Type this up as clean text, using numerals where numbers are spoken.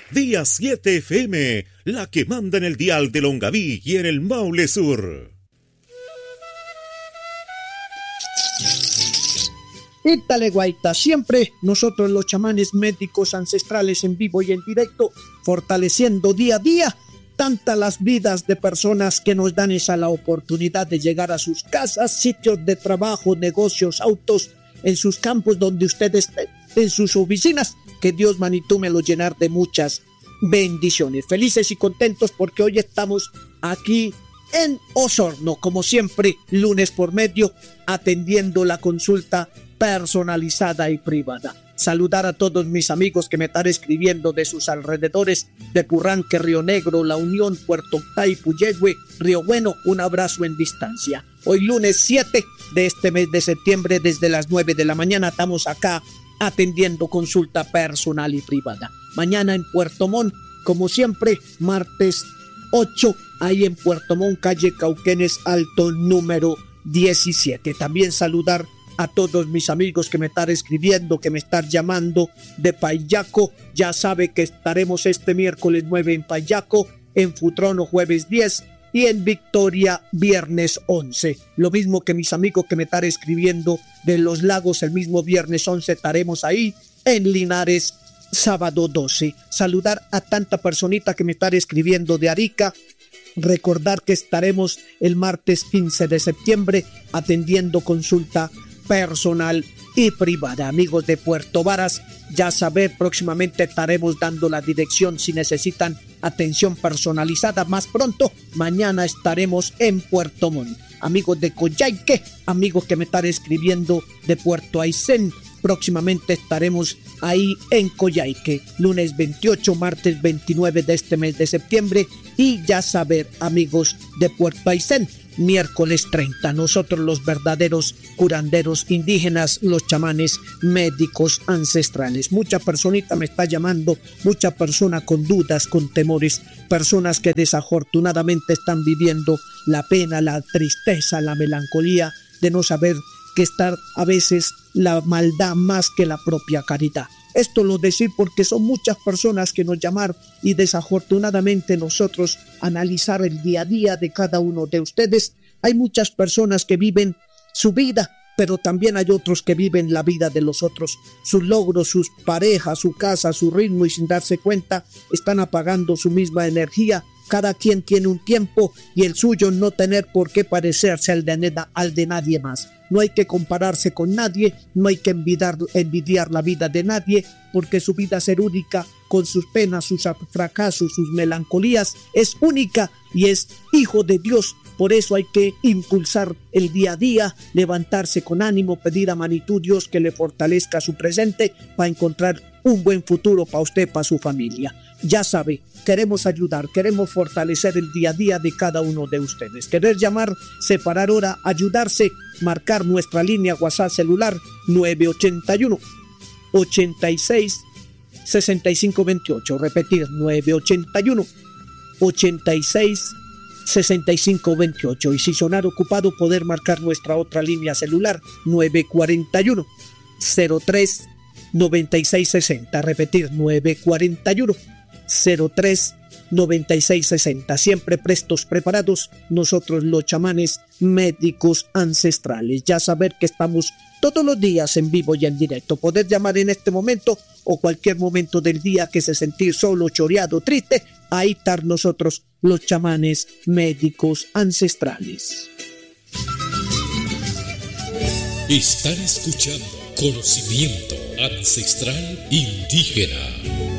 Día 7 FM, la que manda en el dial de Longaví y en el Maule Sur. Ítale guaita, siempre nosotros los chamanes médicos ancestrales en vivo y en directo, fortaleciendo día a día tantas las vidas de personas que nos dan esa la oportunidad de llegar a sus casas, sitios de trabajo, negocios, autos, en sus campos donde ustedes estén, en sus oficinas. Que Dios Manitú me lo llenar de muchas bendiciones. Felices y contentos porque hoy estamos aquí en Osorno, como siempre, lunes por medio, atendiendo la consulta personalizada y privada. Saludar a todos mis amigos que me están escribiendo de sus alrededores, de Curranque, Río Negro, La Unión, Puerto Octay, Puyehue, Río Bueno, un abrazo en distancia. Hoy lunes 7 de este mes de septiembre, desde las 9 de la mañana, estamos acá atendiendo consulta personal y privada. Mañana en Puerto Montt, como siempre, martes 8, ahí en Puerto Montt, calle Cauquenes Alto, número 17. También saludar a todos mis amigos que me están escribiendo, que me están llamando de Payaco. Ya sabe que estaremos este miércoles 9 en Payaco, en Futrono jueves 10 y en Victoria viernes 11. Lo mismo que mis amigos que me están escribiendo de Los Lagos, el mismo viernes 11 estaremos ahí en Linares sábado 12. Saludar a tanta personita que me está escribiendo de Arica. Recordar que estaremos el martes 15 de septiembre atendiendo consulta personal y privada. Amigos de Puerto Varas, ya saber, próximamente estaremos dando la dirección si necesitan atención personalizada más pronto. Mañana estaremos en Puerto Montt. Amigos de Coyhaique, amigos que me están escribiendo de Puerto Aysén, próximamente estaremos ahí en Coyhaique, lunes 28, martes 29 de este mes de septiembre. Y ya saber, amigos de Puerto Aysén, miércoles 30, nosotros los verdaderos curanderos indígenas, los chamanes médicos ancestrales. Mucha personita me está llamando, mucha persona con dudas, con temores, personas que desafortunadamente están viviendo la pena, la tristeza, la melancolía de no saber que estar a veces la maldad más que la propia caridad. Esto lo decir porque son muchas personas que nos llaman y desafortunadamente nosotros analizar el día a día de cada uno de ustedes. Hay muchas personas que viven su vida, pero también hay otros que viven la vida de los otros. Sus logros, sus parejas, su casa, su ritmo, y sin darse cuenta están apagando su misma energía. Cada quien tiene un tiempo y el suyo no tener por qué parecerse al de nadie más. No hay que compararse con nadie, no hay que envidiar la vida de nadie, porque su vida es única, con sus penas, sus fracasos, sus melancolías, es única y es hijo de Dios. Por eso hay que impulsar el día a día, levantarse con ánimo, pedir a Manitú Dios que le fortalezca su presente para encontrar un buen futuro para usted, para su familia. Ya sabe, queremos ayudar, queremos fortalecer el día a día de cada uno de ustedes. Querer llamar, separar hora, ayudarse, marcar nuestra línea WhatsApp celular 981 86 65 28. Repetir, 981 86 65 28. Y si sonar ocupado, poder marcar nuestra otra línea celular 941 03 96 60. Repetir, 941 03 96 60. Siempre prestos, preparados, nosotros los chamanes médicos ancestrales. Ya saber que estamos todos los días en vivo y en directo. Poder llamar en este momento o cualquier momento del día que se sentir solo, choreado, triste. Ahí estar nosotros los chamanes médicos ancestrales. Están escuchando Conocimiento Ancestral Indígena.